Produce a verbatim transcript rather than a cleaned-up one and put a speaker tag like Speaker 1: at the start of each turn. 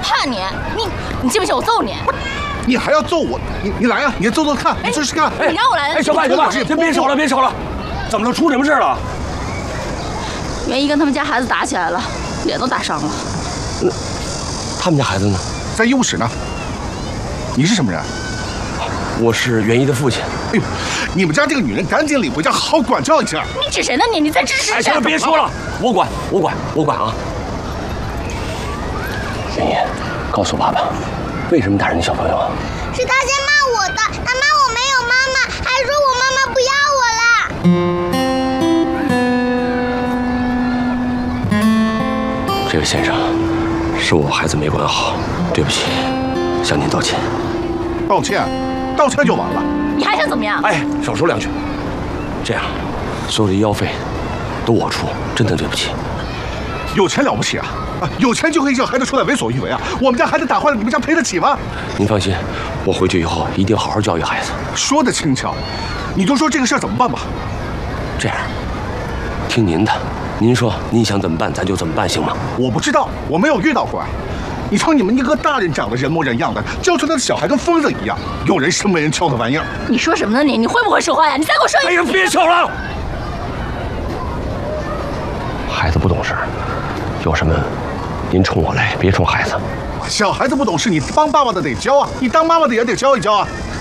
Speaker 1: 怕你，你你信不信我揍你？
Speaker 2: 你还要揍我？你你来呀、啊，你揍揍看，你试试看。
Speaker 1: 你让我来。
Speaker 3: 哎，小麦小麦，先别吵了，别吵了，怎么了？出什么事了？
Speaker 1: 袁一跟他们家孩子打起来了，脸都打伤了。
Speaker 3: 那他们家孩子呢？
Speaker 2: 在医务室呢。你是什么人？
Speaker 3: 我是袁一的父亲。
Speaker 2: 哎呦，你们家这个女人赶紧领回家，好好管教一下。
Speaker 1: 你指谁呢你？你在指谁？
Speaker 3: 哎，行了，别说了，我管，我管，我管啊！袁一，告诉爸爸，为什么打人家小朋友啊？
Speaker 4: 是他先骂我的，他骂我没有妈妈，还说我妈妈不要我了。
Speaker 3: 这位先生，是我孩子没管好，对不起，向您道歉。
Speaker 2: 道歉，道歉就完了。
Speaker 1: 你还想怎么样？
Speaker 3: 哎，少说两句。这样，所有的医药费都我出，真的对不起。
Speaker 2: 有钱了不起啊？啊，有钱就可以叫孩子出来为所欲为啊？我们家孩子打坏了，你们家赔得起吗？
Speaker 3: 您放心，我回去以后一定好好教育孩子。
Speaker 2: 说得轻巧，你就说这个事儿怎么办吧。
Speaker 3: 这样，听您的，您说您想怎么办，咱就怎么办，行吗？
Speaker 2: 我不知道，我没有遇到过啊。你瞅你们一个大人长得人模人样的，教出来的小孩跟疯子一样，有人生没人教的玩意儿。
Speaker 1: 你说什么呢你？你会不会说话呀？你再给我说一遍！
Speaker 3: 哎呀，别吵了！孩子不懂事，有什么您冲我来，别冲孩子。
Speaker 2: 小孩子不懂事，你当爸爸的得教啊，你当妈妈的也得教一教啊。